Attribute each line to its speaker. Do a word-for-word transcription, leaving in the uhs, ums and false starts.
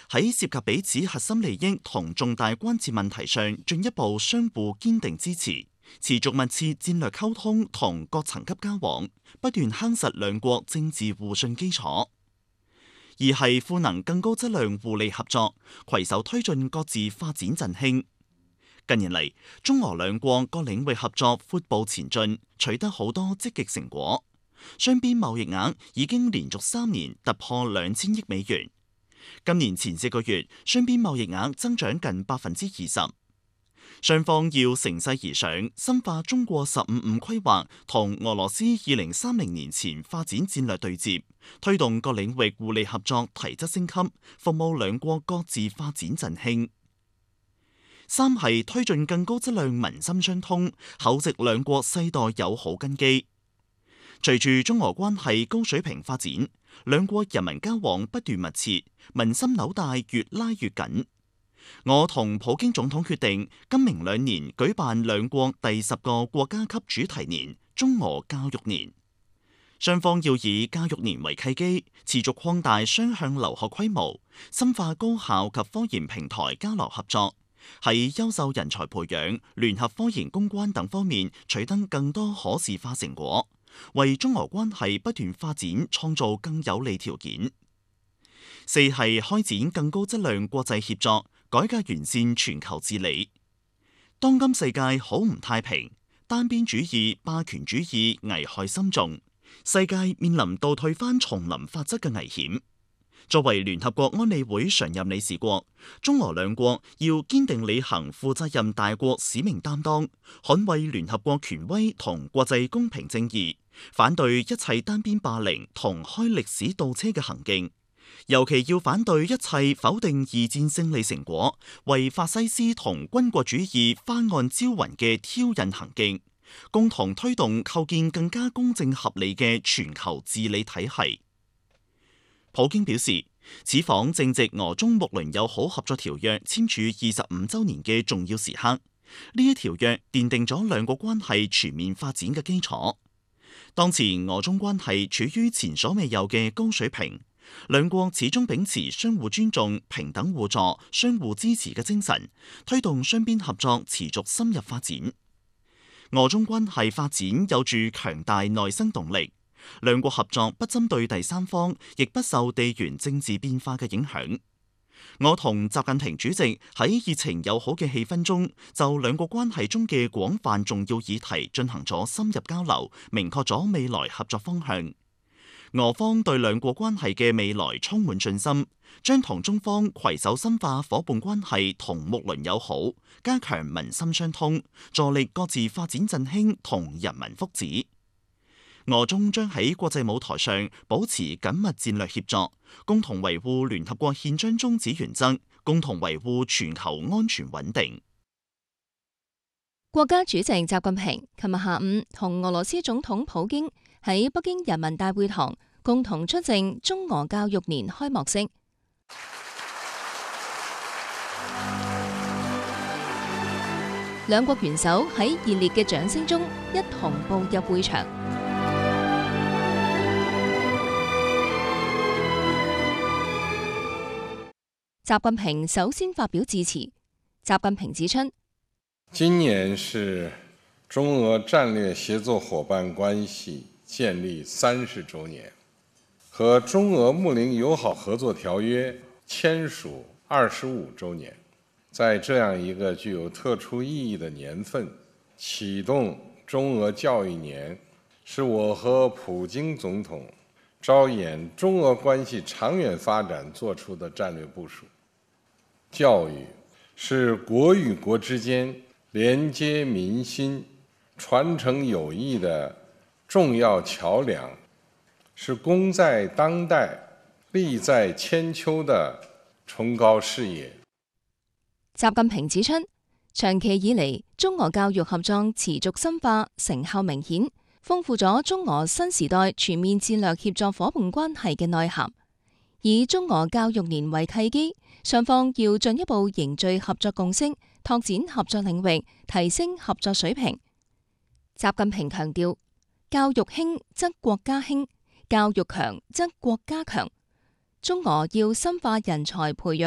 Speaker 1: 喺涉及彼此核心利益同重大關切問題上進一步相互堅定支持，持續密切戰略溝通同各層級交往，不斷夯實兩國政治互信基礎。二係賦能更高質量互利合作，攜手推進各自發展振興。近年嚟，中俄兩國各領域合作闊步前進，取得好多積極成果。雙邊貿易額已經連續三年突破兩千億美元。今年前四個月，雙邊貿易額增長近百分之二十。雙方要乘勢而上，深化中國十五五規劃同俄羅斯二零三零年前發展戰略對接，推動各領域互利合作提質升級，服務兩國各自發展振興。三係推進更高質量民心相通，厚植兩國世代友好根基。隨住中俄關係高水平發展，兩國人民交往不斷密切，民心紐帶越拉越緊。我同普京總統決定，今明兩年舉辦兩國第十個國家級主題年——中俄教育年。雙方要以教育年為契機，持續擴大雙向留學規模，深化高校及科研平台交流合作，喺優秀人才培養、聯合科研攻關等方面取得更多可視化成果，為中俄關係不斷發展創造更有利條件。四係開展更高質量國際協作，改革完善全球治理。當今世界好唔太平，單邊主義、霸權主義危害深重，世界面臨倒退翻叢林法則嘅危險。作為聯合國安理會常任理事國，中俄兩國要堅定履行負責任大國使命擔當，捍衛聯合國權威同國際公平正義，反對一切單邊霸凌同開歷史倒車嘅行徑。尤其要反對一切否定二戰勝利成果、為法西斯同軍國主義翻案招魂嘅挑釁行徑，共同推動構建更加公正合理嘅全球治理體系。普京表示，此訪正值俄中睦鄰友好合作條約簽署二十五週年嘅重要時刻，呢一條約奠定咗兩國關係全面發展嘅基礎。當前俄中關係處於前所未有嘅高水平。兩國始終秉持相互尊重、平等互助、相互支持嘅精神，推動雙邊合作持續深入發展。俄中關係發展有住強大內生動力，兩國合作不針對第三方，亦不受地緣政治變化嘅影響。我同習近平主席喺熱情友好嘅氣氛中，就兩國關係中嘅廣泛重要議題進行咗深入交流，明確咗未來合作方向。俄方對兩國關係嘅未來充滿信心，將同中方攜手深化伙伴關係同睦鄰友好，加強民心相通，助力各自發展振興同人民福祉。俄中將喺國際舞台上保持緊密戰略協作，共同維護聯合國憲章宗旨原則，共同維護全球安全穩定。
Speaker 2: 國家主席習近平琴日下午同俄羅斯總統普京喺北京人民大會堂共同出席中俄教育年開幕式。兩國元首喺熱烈嘅掌聲中一同步入會場。習近平首先發表致辭。習近平指出，
Speaker 3: 今年是中俄戰略協作夥伴關係建立三十週年，和中俄睦鄰友好合作條約簽署二十五週年。在這樣一個具有特殊意義的年份，啟動中俄教育年，是我和普京總統着眼中俄關係長遠發展作出的戰略部署。教育是國與國之間連接民心、傳承友誼的重要橋樑，是功在當代、利在千秋的崇高事業。
Speaker 2: 習近平指出，長期以嚟，中俄教育合作持續深化，成效明顯，豐富咗中俄新時代全面戰略協作夥伴關係嘅內涵。以中俄教育年為契機，雙方要進一步凝聚合作共識，拓展合作領域，提升合作水平。習近平強調，教育興則國家興，教育強則國家強。中俄要深化人才培養